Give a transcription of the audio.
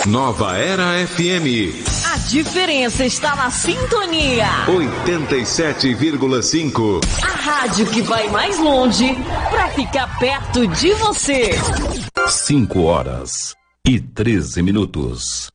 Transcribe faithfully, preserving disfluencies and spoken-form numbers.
Nova Era F M. A diferença está na sintonia. oitenta e sete vírgula cinco. A rádio que vai mais longe para ficar perto de você. cinco horas e treze minutos.